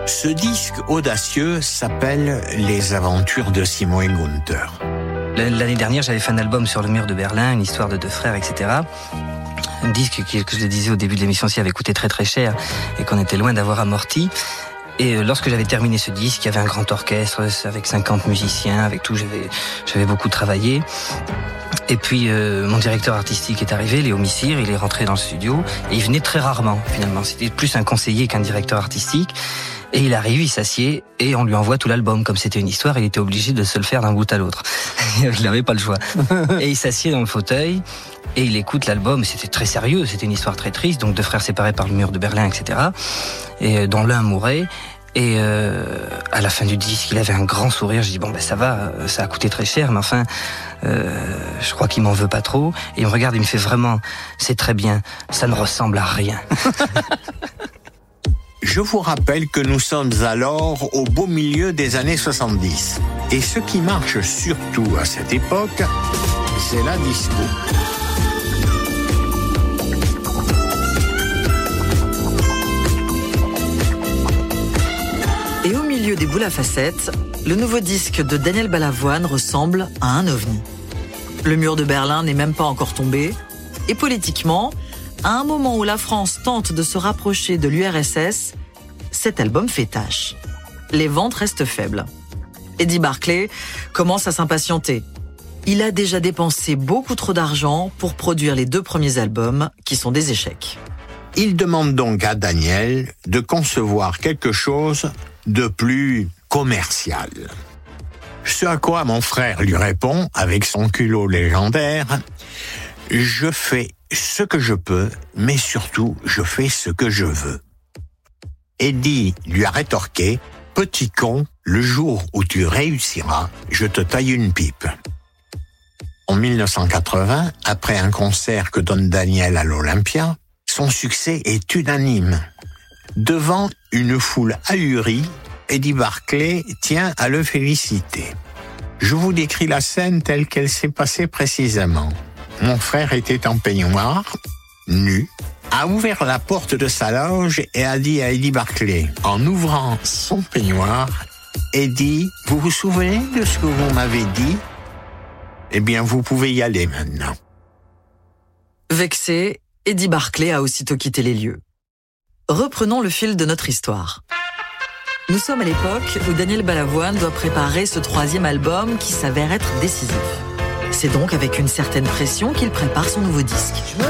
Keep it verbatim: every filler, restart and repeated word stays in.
Ce disque audacieux s'appelle Les aventures de Simon et Gunther. L'année dernière, j'avais fait un album sur le mur de Berlin, une histoire de deux frères, et cetera. Un disque qui, que je le disais au début de l'émission, aussi avait coûté très très cher et qu'on était loin d'avoir amorti. Et lorsque j'avais terminé ce disque, il y avait un grand orchestre avec cinquante musiciens, avec tout, j'avais, j'avais beaucoup travaillé. Et puis euh, mon directeur artistique est arrivé, Léo Missire, il est rentré dans le studio et il venait très rarement finalement. C'était plus un conseiller qu'un directeur artistique. Et il arrive, il s'assied et on lui envoie tout l'album. Comme c'était une histoire, il était obligé de se le faire d'un bout à l'autre. Il n'avait pas le choix. Et il s'assied dans le fauteuil et il écoute l'album. C'était très sérieux, c'était une histoire très triste. Donc deux frères séparés par le mur de Berlin, et cetera. Et dont l'un mourait. Et euh, à la fin du disque, il avait un grand sourire. Je dis bon ben ça va, ça a coûté très cher, mais enfin, euh, je crois qu'il m'en veut pas trop. Et il me regarde, il me fait vraiment, c'est très bien, ça ne ressemble à rien. Je vous rappelle que nous sommes alors au beau milieu des années soixante-dix. Et ce qui marche surtout à cette époque, c'est la disco. Et au milieu des boules à facettes, le nouveau disque de Daniel Balavoine ressemble à un ovni. Le mur de Berlin n'est même pas encore tombé. Et politiquement, à un moment où la France tente de se rapprocher de l'U R S S, cet album fait tâche. Les ventes restent faibles. Eddie Barclay commence à s'impatienter. Il a déjà dépensé beaucoup trop d'argent pour produire les deux premiers albums, qui sont des échecs. Il demande donc à Daniel de concevoir quelque chose de plus commercial. Ce à quoi mon frère lui répond, avec son culot légendaire, « Je fais ce que je peux, mais surtout, je fais ce que je veux. » Eddie lui a rétorqué, « Petit con, le jour où tu réussiras, je te taille une pipe. » En dix-neuf cent quatre-vingts, après un concert que donne Daniel à l'Olympia, son succès est unanime. Devant une foule ahurie, Eddie Barclay tient à le féliciter. Je vous décris la scène telle qu'elle s'est passée précisément. Mon frère était en peignoir, nu, a ouvert la porte de sa loge et a dit à Eddie Barclay, en ouvrant son peignoir, « Eddie, vous vous souvenez de ce que vous m'avez dit ? Eh bien, vous pouvez y aller maintenant. » Vexé, Eddie Barclay a aussitôt quitté les lieux. Reprenons le fil de notre histoire. Nous sommes à l'époque où Daniel Balavoine doit préparer ce troisième album qui s'avère être décisif. C'est donc avec une certaine pression qu'il prépare son nouveau disque.